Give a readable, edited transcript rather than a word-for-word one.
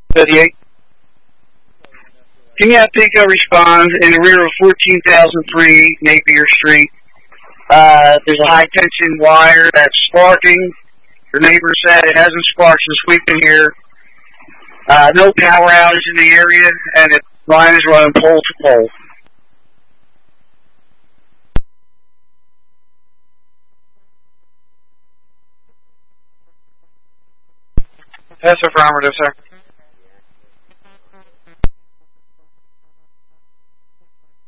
38. Can you have Pico respond in the rear of 14,003 Napier Street? There's a high tension wire that's sparking. The neighbor said it hasn't sparked since we've been here. No power outage in the area, and the line is running pole to pole. Yes, affirmative, sir.